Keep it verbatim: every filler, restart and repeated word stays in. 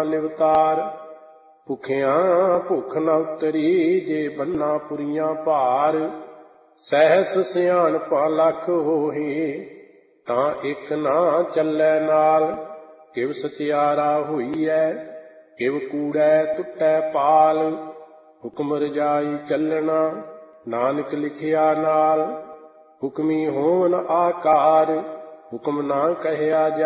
ਲਿਵਤਾਰ। ਭੁਖਿਆਂ ਭੁੱਖ ਨ ਉਤਰੀ ਜੇ ਬੰਨਾ ਪੁਰੀਆਂ ਭਾਰ। ਸਹਿਸ ਸਿਆਣਪਾ ਲੱਖ ਹੋਹੀ ਤਾਂ ਇੱਕ ਨਾ ਚੱਲੈ ਨਾਲ। ਕਿਵ ਸਚਿਆਰਾ ਹੋਈਐ ਕਿਵ ਕੂੜੈ ਟੁੱਟੈ ਪਾਲ। ਹੁਕਮ ਰਜਾਈ ਚੱਲਣਾ ਨਾਨਕ ਲਿਖਿਆ ਨਾਲ। ਹੁਕਮੀ ਹੋਵਨ ਆਕਾਰ ਹੁਕਮ ਨਾ ਕਹਿਆ